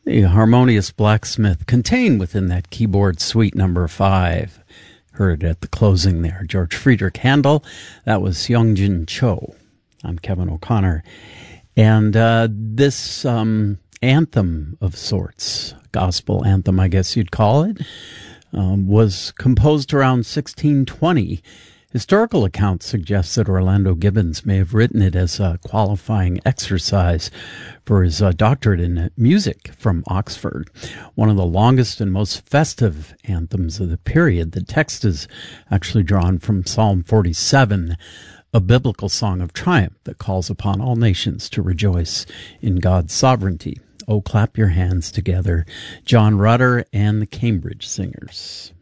The harmonious blacksmith contained within that keyboard suite number 5. Heard at the closing there. George Friedrich Handel. That was Youngjin Cho. I'm Kevin O'Connor. And this anthem of sorts, gospel anthem, I guess you'd call it, was composed around 1620. Historical accounts suggest that Orlando Gibbons may have written it as a qualifying exercise for his doctorate in music from Oxford. One of the longest and most festive anthems of the period. The text is actually drawn from Psalm 47, a biblical song of triumph that calls upon all nations to rejoice in God's sovereignty. Oh, clap your hands together. John Rutter and the Cambridge Singers.